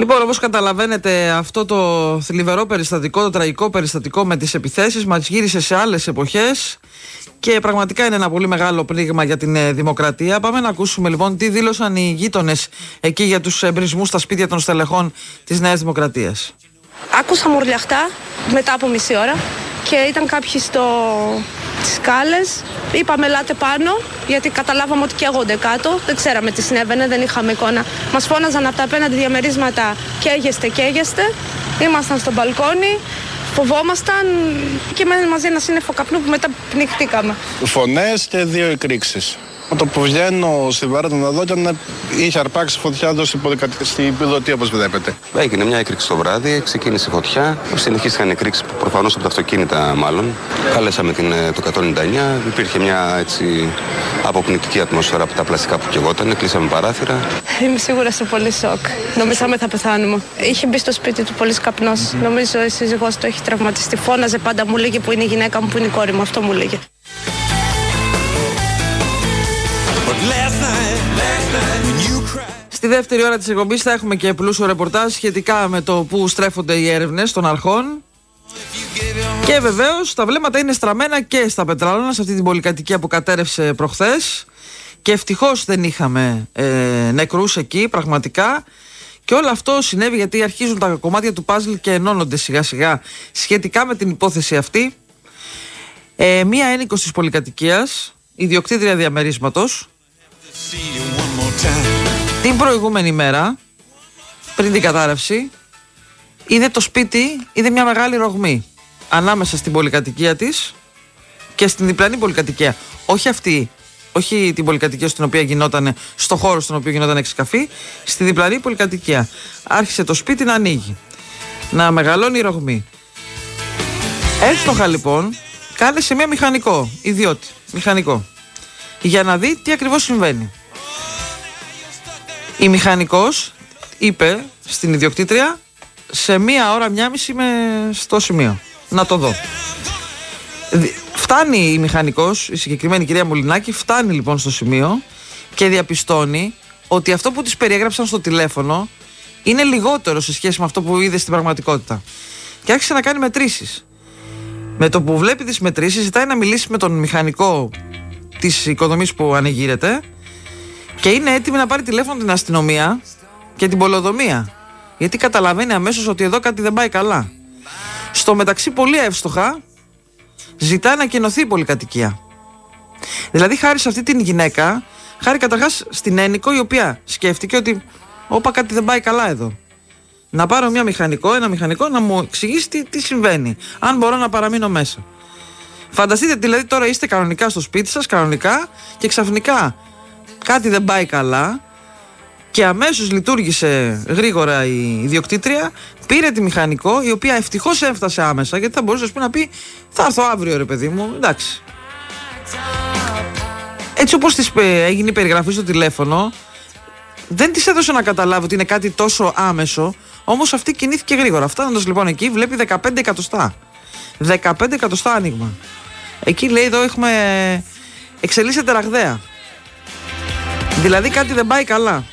Λοιπόν, όπως καταλαβαίνετε, αυτό το θλιβερό περιστατικό, το τραγικό περιστατικό με τις επιθέσεις μας γύρισε σε άλλες εποχές και πραγματικά είναι ένα πολύ μεγάλο πλήγμα για την δημοκρατία. Πάμε να ακούσουμε λοιπόν τι δήλωσαν οι γείτονες εκεί για τους εμπρισμούς στα σπίτια των στελεχών της Νέας Δημοκρατίας. Άκουσα μουρλιαχτά μετά από μισή ώρα και ήταν κάποιοι στις σκάλες. Είπαμε ελάτε πάνω, γιατί καταλάβαμε ότι καίγονται κάτω. Δεν ξέραμε τι συνέβαινε, δεν είχαμε εικόνα. Μας φώναζαν από τα απέναντι διαμερίσματα καίγεστε. Ήμασταν στο μπαλκόνι, φοβόμασταν και μαζί ένα σύννεφο καπνού που μετά πνιχτήκαμε. Φωνές και 2 εκρήξεις. Το που βγαίνω στη Βάρδα να δω, είχε αρπάξει φωτιά εδώ στην πιλωτή, όπως βλέπετε. Έγινε μια έκρηξη το βράδυ, ξεκίνησε η φωτιά. Συνεχίστηκαν εκρήξεις προφανώς από τα αυτοκίνητα, μάλλον. Καλέσαμε το 199. Υπήρχε μια έτσι αποπνικτική ατμόσφαιρα από τα πλαστικά που καιγόταν. Κλείσαμε παράθυρα. Είμαι σίγουρα σε πολύ σοκ. Νομίζαμε θα πεθάνουμε. Είχε μπει στο σπίτι του πολύ καπνός. Νομίζω η σύζυγός του έχει τραυματιστεί. Φώναζε πάντα, μου λέγε που είναι η γυναίκα μου, που είναι η κόρη μου. Αυτό μου λέγε. Στη δεύτερη ώρα της εκπομπής θα έχουμε και πλούσιο ρεπορτάζ σχετικά με το που στρέφονται οι έρευνες των αρχών. Και βεβαίως τα βλέμματα είναι στραμμένα και στα Πετράλωνα, σε αυτή την πολυκατοικία που κατέρευσε προχθές. Και ευτυχώς δεν είχαμε νεκρούς εκεί, πραγματικά. Και όλο αυτό συνέβη γιατί αρχίζουν τα κομμάτια του παζλ και ενώνονται σιγά σιγά σχετικά με την υπόθεση αυτή. Μία ένοικος της πολυκατοικίας, ιδιοκτήτρια διαμερίσματος, την προηγούμενη μέρα, πριν την κατάρρευση, είδε το σπίτι, είδε μια μεγάλη ρογμή ανάμεσα στην πολυκατοικία της και στην διπλανή πολυκατοικία. Όχι αυτή, όχι την πολυκατοικία στην οποία γινόταν, στο χώρο στον οποίο γινόταν εξκαφή, στη διπλανή πολυκατοικία. Άρχισε το σπίτι να ανοίγει, να μεγαλώνει η ρογμή. Εύστοχα λοιπόν κάλεσε μια μηχανικό, ιδιώτη, μηχανικό, για να δει τι ακριβώς συμβαίνει. Η μηχανικός είπε στην ιδιοκτήτρια σε 1 ώρα, 1,5 είμαι στο σημείο να το δω. Φτάνει η μηχανικός, η συγκεκριμένη κυρία Μολυνάκη, φτάνει λοιπόν στο σημείο και διαπιστώνει ότι αυτό που της περιέγραψαν στο τηλέφωνο είναι λιγότερο σε σχέση με αυτό που είδε στην πραγματικότητα. Και άρχισε να κάνει μετρήσεις. Με το που βλέπει τις μετρήσεις, ζητάει να μιλήσει με τον μηχανικό της οικοδομής που ανοιγείρεται και είναι έτοιμη να πάρει τηλέφωνο την αστυνομία και την πολεοδομία, γιατί καταλαβαίνει αμέσως ότι εδώ κάτι δεν πάει καλά. Στο μεταξύ, πολύ εύστοχα ζητάει να κενωθεί η πολυκατοικία. Δηλαδή, χάρη σε αυτή την γυναίκα, χάρη καταρχάς στην ένοικο, η οποία σκέφτηκε ότι όπα, κάτι δεν πάει καλά εδώ. Να πάρω ένα μηχανικό να μου εξηγήσει τι συμβαίνει, αν μπορώ να παραμείνω μέσα. Φανταστείτε δηλαδή, τώρα είστε κανονικά στο σπίτι σας, κανονικά, και ξαφνικά κάτι δεν πάει καλά και αμέσως λειτουργήσε γρήγορα η ιδιοκτήτρια, πήρε τη μηχανικό, η οποία ευτυχώς έφτασε άμεσα, γιατί θα μπορούσε να πει θα έρθω αύριο ρε παιδί μου, εντάξει. Έτσι όπως της έγινε η περιγραφή στο τηλέφωνο, δεν της έδωσε να καταλάβει ότι είναι κάτι τόσο άμεσο, όμως αυτή κινήθηκε γρήγορα. Φτάνοντας λοιπόν εκεί, βλέπει 15 εκατοστά. 15 εκατοστά άνοιγμα. Εκεί λέει, εδώ έχουμε εξελίσσεται ραγδαία. Δηλαδή κάτι δεν πάει καλά.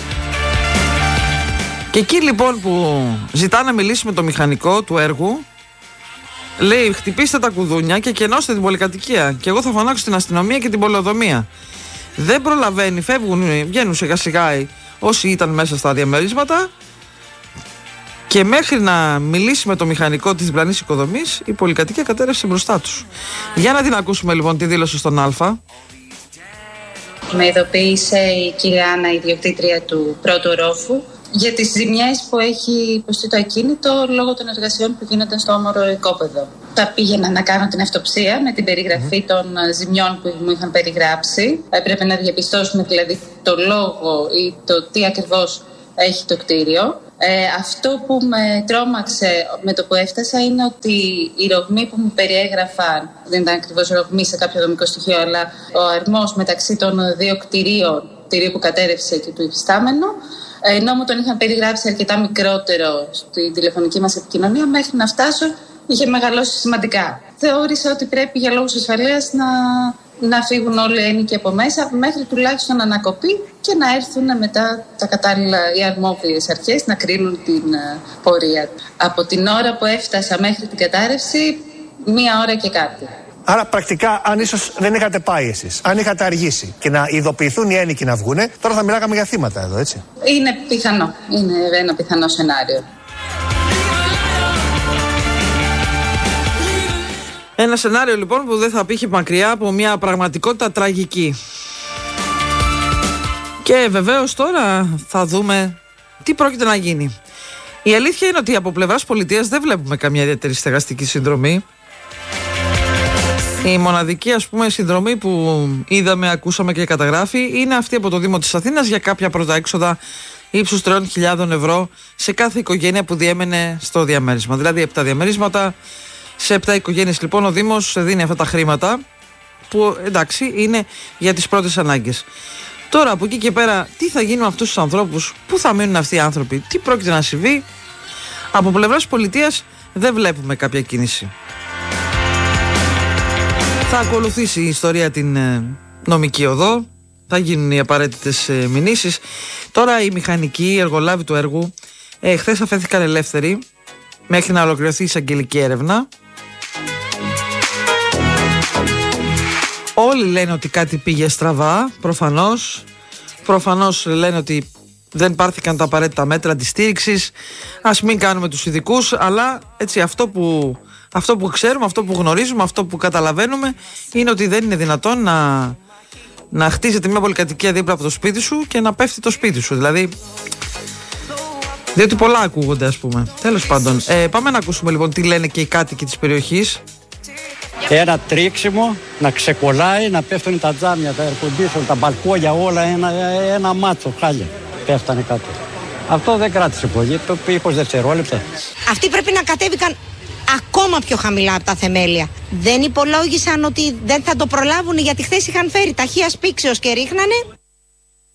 Και εκεί λοιπόν που ζητά να μιλήσει με το μηχανικό του έργου, λέει χτυπήστε τα κουδούνια και κενώστε την πολυκατοικία και εγώ θα φωνάξω την αστυνομία και την πολεοδομία. Δεν προλαβαίνει, φεύγουν, βγαίνουν σιγά σιγά όσοι ήταν μέσα στα διαμερίσματα και μέχρι να μιλήσει με το μηχανικό της διπλανής οικοδομής η πολυκατοικία κατέρευσε μπροστά τους. Για να την ακούσουμε λοιπόν τη δήλωση στον Α. Με ειδοποίησε η κυρία Άννα, η ιδιοκτήτρια του πρώτου ορόφου, για τις ζημιές που έχει υποστεί το ακίνητο λόγω των εργασιών που γίνονταν στο όμορο οικόπεδο. Θα πήγαινα να κάνω την αυτοψία με την περιγραφή των ζημιών που μου είχαν περιγράψει. Έπρεπε να διαπιστώσουμε δηλαδή το λόγο ή το τι ακριβώς έχει το κτίριο. Αυτό που με τρόμαξε με το που έφτασα είναι ότι η ρογμή που μου περιέγραφαν δεν ήταν ακριβώς ρογμή σε κάποιο δομικό στοιχείο, αλλά ο αρμός μεταξύ των 2 κτιρίου που κατέρευσε και του υφιστάμενου, ενώ μου τον είχαν περιγράψει αρκετά μικρότερο στη τηλεφωνική μας επικοινωνία, μέχρι να φτάσω είχε μεγαλώσει σημαντικά. Θεώρησα ότι πρέπει για λόγους ασφαλείας να φύγουν όλοι οι ένοικοι από μέσα, μέχρι τουλάχιστον να ανακοπεί και να έρθουν μετά τα κατάλληλα οι αρμόδιες αρχές να κρίνουν την πορεία. Από την ώρα που έφτασα μέχρι την κατάρρευση, 1 ώρα και κάτι. Άρα πρακτικά, αν ίσως δεν είχατε πάει εσείς, αν είχατε αργήσει και να ειδοποιηθούν οι ένοικοι να βγούνε, τώρα θα μιλάγαμε για θύματα εδώ, έτσι. Είναι πιθανό. Είναι ένα πιθανό σενάριο. Ένα σενάριο λοιπόν που δεν θα πήγε μακριά από μια πραγματικότητα τραγική. Και βεβαίως τώρα θα δούμε τι πρόκειται να γίνει. Η αλήθεια είναι ότι από πλευράς πολιτείας δεν βλέπουμε καμία ιδιαίτερη στεγαστική συνδρομή. Η μοναδική συνδρομή που είδαμε, ακούσαμε και καταγράφει είναι αυτή από το Δήμο της Αθήνας για κάποια πρώτα έξοδα ύψους 3.000 ευρώ σε κάθε οικογένεια που διέμενε στο διαμέρισμα. Δηλαδή 7 διαμερίσματα. Σε 7 οικογένειες λοιπόν ο Δήμος δίνει αυτά τα χρήματα που εντάξει είναι για τις πρώτες ανάγκες. Τώρα από εκεί και πέρα τι θα γίνει με αυτούς τους ανθρώπους, πού θα μείνουν αυτοί οι άνθρωποι, τι πρόκειται να συμβεί. Από πλευράς πολιτείας δεν βλέπουμε κάποια κίνηση. Θα ακολουθήσει η ιστορία την νομική οδό, θα γίνουν οι απαραίτητες μηνύσεις. Τώρα οι μηχανικοί, οι εργολάβοι του έργου χθες αφέθηκαν ελεύθεροι μέχρι να ολοκληρωθεί η εισαγγελική έρευνα. Όλοι λένε ότι κάτι πήγε στραβά, προφανώς λένε ότι δεν πάρθηκαν τα απαραίτητα μέτρα αντιστήριξης, ας μην κάνουμε τους ειδικούς, αλλά έτσι αυτό που ξέρουμε, αυτό που γνωρίζουμε, αυτό που καταλαβαίνουμε είναι ότι δεν είναι δυνατόν να χτίζεται μια πολυκατοικία δίπλα από το σπίτι σου και να πέφτει το σπίτι σου, δηλαδή διότι πολλά ακούγονται ας πούμε. Τέλος πάντων, πάμε να ακούσουμε λοιπόν τι λένε και οι κάτοικοι της περιοχής. Ένα τρίξιμο, να ξεκολλάει, να πέφτουν τα τζάμια, τα air condition, τα μπαλκόνια, όλα ένα μάτσο χάλια πέφτανε κάτω. Αυτό δεν κράτησε πολύ, το 20 δευτερόλεπτα. Αυτοί πρέπει να κατέβηκαν ακόμα πιο χαμηλά από τα θεμέλια. Δεν υπολόγισαν ότι δεν θα το προλάβουν, γιατί χθες είχαν φέρει ταχείας πήξεως και ρίχνανε.